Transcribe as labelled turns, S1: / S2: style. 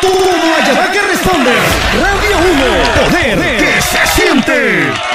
S1: Tu Guayabá que responde. Radio 1. Poder que se siente.